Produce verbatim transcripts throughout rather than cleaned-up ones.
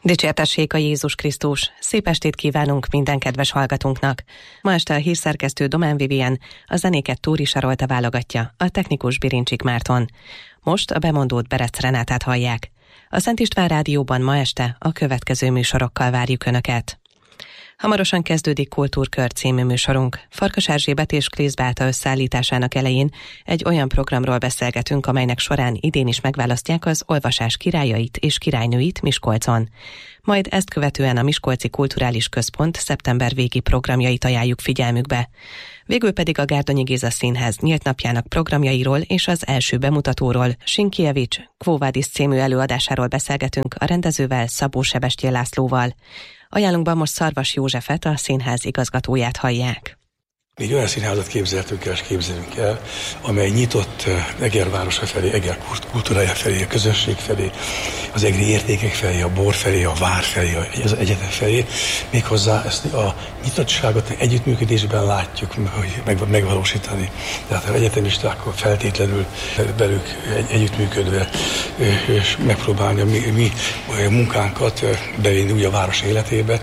Dicsértessék a Jézus Krisztus! Szép estét kívánunk minden kedves hallgatónknak! Ma este a hírszerkesztő Domán Vivien, a zenéket Tóri Sarolta válogatja, a technikus Birincsik Márton. Most a bemondót Berec Renátát hallják. A Szent István Rádióban ma este a következő műsorokkal várjuk Önöket. Hamarosan kezdődik Kultúrkör című műsorunk. Farkas Erzsébet és Klész Beáta összeállításának elején egy olyan programról beszélgetünk, amelynek során idén is megválasztják az olvasás királyait és királynőit Miskolcon. Majd ezt követően a Miskolci Kulturális Központ szeptember végi programjait ajánljuk figyelmükbe. Végül pedig a Gárdonyi Géza Színház nyílt napjának programjairól és az első bemutatóról, Sinkievics Quo Vadis című előadásáról beszélgetünk a rendezővel, Szabó Sebestyén Lászlóval. Ajánlunkban most Szarvas Józsefet, a színház igazgatóját hallják. Egy olyan színházat képzeltünk el és képzelünk el, amely nyitott Eger városa felé, Eger kultúrája felé, a közösség felé, az egri értékek felé, a bor felé, a vár felé, az egyetem felé. Méghozzá ezt a nyitottságot együttműködésben látjuk, hogy megvalósítani. Tehát az egyetemistákkal feltétlenül velük együttműködve és megpróbálni a mi, mi munkánkat bevinni úgy a város életébe.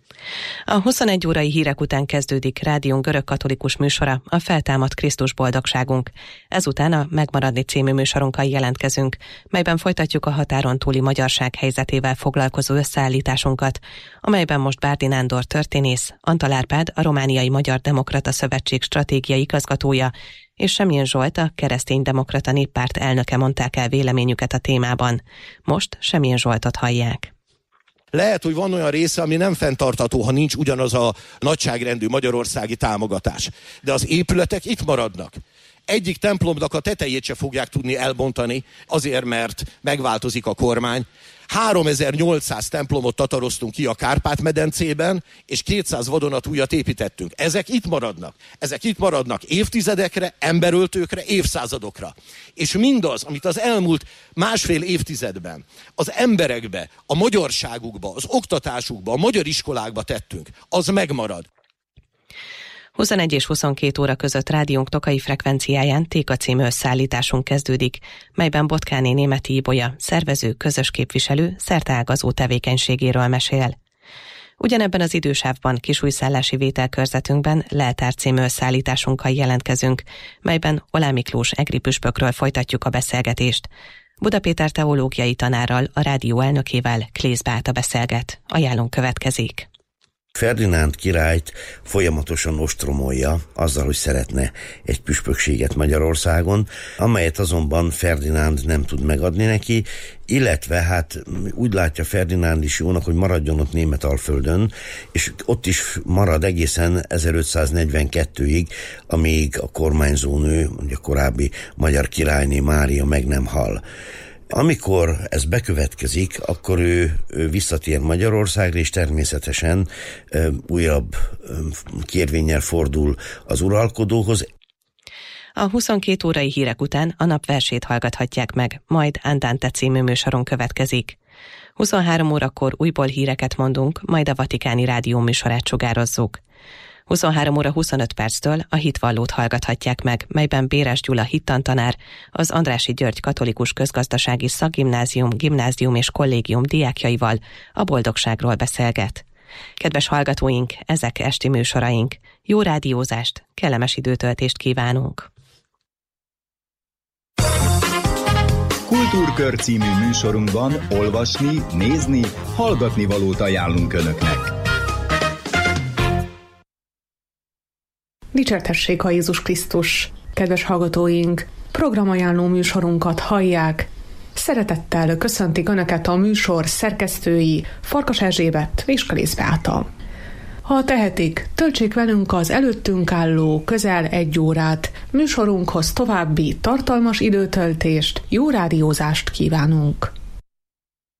A huszonegy órai hírek után kezdődik rádión görögkatolikus műsora, a Feltámadt Krisztus boldogságunk. Ezután a Megmaradni című műsorunkkal jelentkezünk, melyben folytatjuk a határon túli magyarság helyzetével foglalkozó összeállításunkat, amelyben most Bárdi Nándor történész, Antal Árpád, a Romániai Magyar Demokrata Szövetség stratégiai igazgatója, és Semjén Zsolt, a Kereszténydemokrata Néppárt elnöke mondták el véleményüket a témában. Most Semjén Zsoltot hallják. Lehet, hogy van olyan része, ami nem fenntartható, ha nincs ugyanaz a nagyságrendű magyarországi támogatás. De az épületek itt maradnak. Egyik templomnak a tetejét se fogják tudni elbontani, azért, mert megváltozik a kormány. háromezer-nyolcszáz templomot tataroztunk ki a Kárpát-medencében, és kétszáz vadonatújat építettünk. Ezek itt maradnak. Ezek itt maradnak évtizedekre, emberöltőkre, évszázadokra. És mindaz, amit az elmúlt másfél évtizedben az emberekbe, a magyarságukba, az oktatásukba, a magyar iskolákba tettünk, az megmarad. huszonegy és huszonkét óra között rádiónk tokai frekvenciáján Téka című összeállításunk kezdődik, melyben Botkáné Németi Ibolya, szervező, közös képviselő szerteágazó tevékenységéről mesél. Ugyanebben az idősávban kisújszállási vételkörzetünkben Leltár című összeállításunkkal jelentkezünk, melyben Olá Miklós egri püspökről folytatjuk a beszélgetést. Buda Péter teológiai tanárral, a rádió elnökével Klész Beáta beszélget. Ajánlunk következik. Ferdinánd királyt folyamatosan ostromolja azzal, hogy szeretne egy püspökséget Magyarországon, amelyet azonban Ferdinánd nem tud megadni neki, illetve hát úgy látja Ferdinánd is jónak, hogy maradjon ott Németalföldön, és ott is marad egészen ezerötszáznegyvenkettőig, amíg a kormányzónő, a korábbi magyar királyné Mária meg nem hal. Amikor ez bekövetkezik, akkor ő, ő visszatér Magyarországra, és természetesen ö, újabb ö, kérvénnyel fordul az uralkodóhoz. A huszonkét órai hírek után a nap versét hallgathatják meg, majd Andante című műsoron következik. huszonhárom órakor újból híreket mondunk, majd a Vatikáni Rádió műsorát sugározzuk. huszonhárom óra huszonöt perctől a Hitvallót hallgathatják meg, melyben Béres Gyula hittantanár, az Andrássy György Katolikus Közgazdasági Szakgimnázium, Gimnázium és Kollégium diákjaival a boldogságról beszélget. Kedves hallgatóink, ezek esti műsoraink. Jó rádiózást, kellemes időtöltést kívánunk! Kultúrkör című műsorunkban olvasni, nézni, hallgatni valót ajánlunk Önöknek. Dicsértessék a Jézus Krisztus! Kedves hallgatóink, programajánló műsorunkat hallják. Szeretettel köszöntik Önöket a műsor szerkesztői Farkas Erzsébet és Klész Beáta. Ha tehetik, töltsék velünk az előttünk álló közel egy órát. Műsorunkhoz további tartalmas időtöltést, jó rádiózást kívánunk!